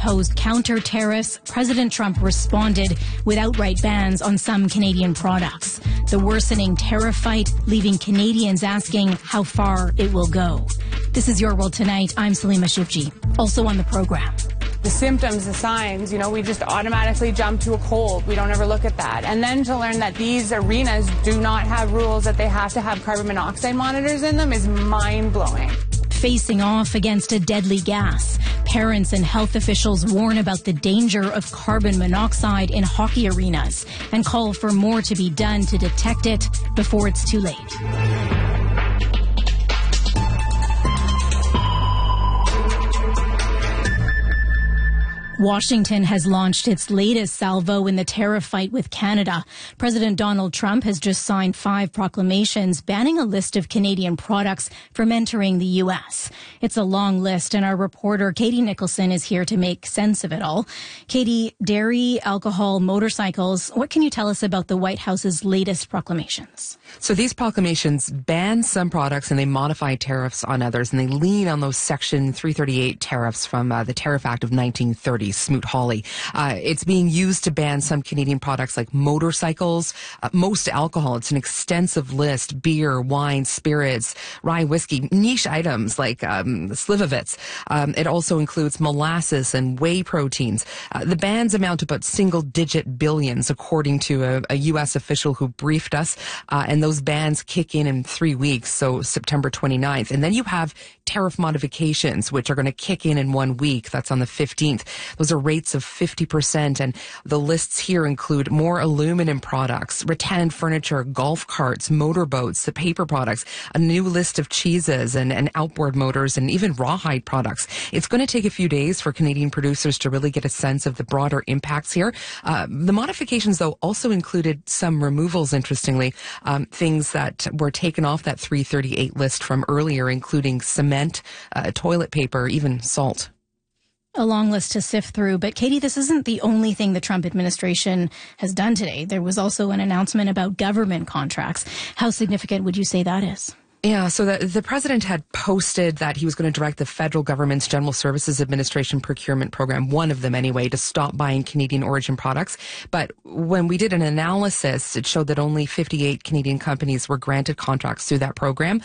imposed counter tariffs, President Trump responded with outright bans on some Canadian products. The worsening tariff fight leaving Canadians asking how far it will go. This is Your World Tonight. I'm Salima Shivji. Also on the program. The symptoms, the signs, we just automatically jump to a cold. We don't ever look at that. And then to learn that these arenas do not have rules that they have to have carbon monoxide monitors in them is mind-blowing. Facing off against a deadly gas, parents and health officials warn about the danger of carbon monoxide in hockey arenas and call for more to be done to detect it before it's too late. Washington has launched its latest salvo in the tariff fight with Canada. President Donald Trump has just signed 5 proclamations banning a list of Canadian products from entering the U.S. It's a long list, and our reporter Katie Nicholson is here to make sense of it all. Katie, dairy, alcohol, motorcycles, what can you tell us about the White House's latest proclamations? So these proclamations ban some products and they modify tariffs on others, and they lean on those Section 338 tariffs from the Tariff Act of 1930. Smoot-Hawley. It's being used to ban some Canadian products like motorcycles, most alcohol. It's an extensive list: beer, wine, spirits, rye whiskey, niche items like Slivovitz. It also includes molasses and whey proteins. The bans amount to about single-digit billions, according to a U.S. official who briefed us. And those bans kick in 3 weeks, so September 29th. And then you have tariff modifications, which are going to kick in 1 week. That's on the 15th. Those are rates of 50%, and the lists here include more aluminum products, rattan furniture, golf carts, motorboats, the paper products, a new list of cheeses and outboard motors, and even rawhide products. It's going to take a few days for Canadian producers to really get a sense of the broader impacts here. The modifications, though, also included some removals, interestingly, things that were taken off that 338 list from earlier, including cement, toilet paper, even salt. A long list to sift through. But Katie, this isn't the only thing the Trump administration has done today. There was also an announcement about government contracts. How significant would you say that is? Yeah, so the president had posted that he was going to direct the federal government's General Services Administration procurement program, one of them anyway, to stop buying Canadian origin products. But when we did an analysis, it showed that only 58 Canadian companies were granted contracts through that program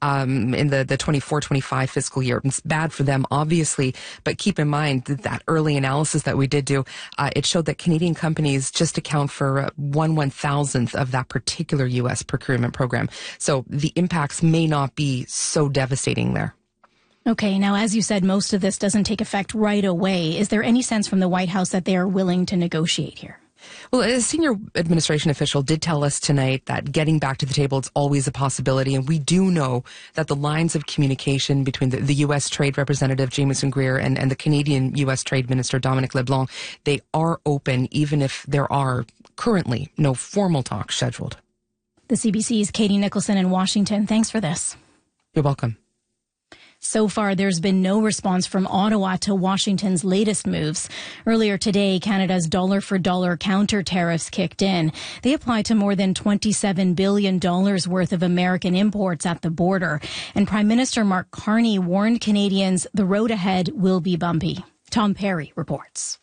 in the 24-25 fiscal year. It's bad for them, obviously, but keep in mind that early analysis that we did do, it showed that Canadian companies just account for 1/1000th of that particular U.S. procurement program. So the impacts may not be so devastating there. Okay, now, as you said, most of this doesn't take effect right away. Is there any sense from the White House that they are willing to negotiate here? Well, a senior administration official did tell us tonight that getting back to the table is always a possibility. And we do know that the lines of communication between the U.S. Trade Representative Jamieson Greer and the Canadian U.S. Trade Minister Dominic LeBlanc, they are open, even if there are currently no formal talks scheduled. The CBC's Katie Nicholson in Washington. Thanks for this. You're welcome. So far, there's been no response from Ottawa to Washington's latest moves. Earlier today, Canada's dollar-for-dollar counter tariffs kicked in. They apply to more than $27 billion worth of American imports at the border. And Prime Minister Mark Carney warned Canadians the road ahead will be bumpy. Tom Perry reports.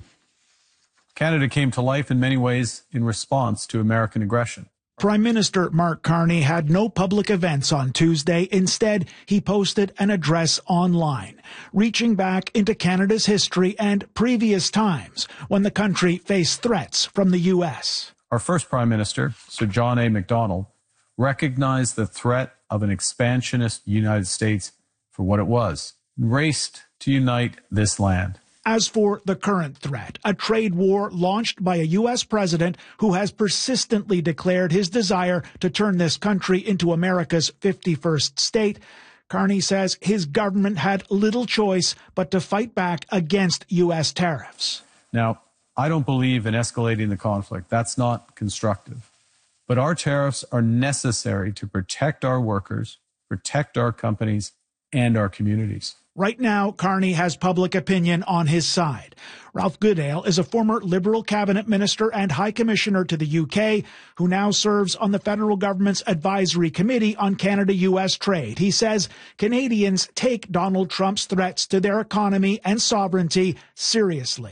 Canada came to life in many ways in response to American aggression. Prime Minister Mark Carney had no public events on Tuesday. Instead, he posted an address online, reaching back into Canada's history and previous times when the country faced threats from the U.S. Our first Prime Minister, Sir John A. Macdonald, recognized the threat of an expansionist United States for what it was, and raced to unite this land. As for the current threat, a trade war launched by a U.S. president who has persistently declared his desire to turn this country into America's 51st state, Carney says his government had little choice but to fight back against U.S. tariffs. Now, I don't believe in escalating the conflict. That's not constructive. But our tariffs are necessary to protect our workers, protect our companies, and our communities. Right now, Carney has public opinion on his side. Ralph Goodale is a former Liberal cabinet minister and High Commissioner to the UK, who now serves on the federal government's advisory committee on Canada-US trade. He says Canadians take Donald Trump's threats to their economy and sovereignty seriously.